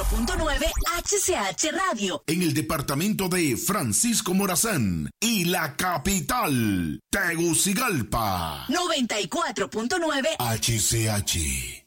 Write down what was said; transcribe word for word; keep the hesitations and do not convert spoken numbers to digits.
cuatro punto nueve H C H Radio. En el departamento de Francisco Morazán y la capital, Tegucigalpa. noventa y cuatro punto nueve H C H.